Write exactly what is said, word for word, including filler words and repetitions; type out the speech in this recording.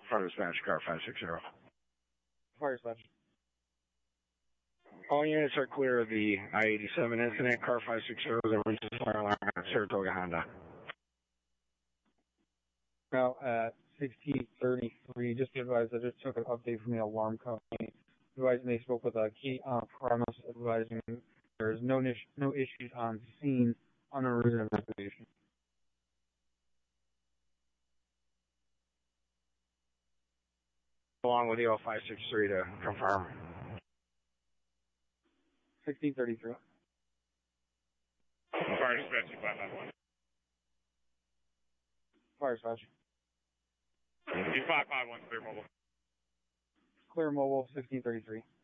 Fire dispatch, car five six zero. Fire dispatch. All units are clear of the I eighty-seven incident. Car five six zero is emergency fire alarm at Saratoga Honda. Now at sixteen thirty-three, just to advise, I just took an update from the alarm company. Advising they spoke with a key on premise, advising there's no, no issues on scene on a route of investigation. Along with the L five six three to confirm. sixteen thirty-three. Fire dispatch five nine one. Fire dispatch. five five one, clear mobile. Clear mobile, sixteen thirty-three.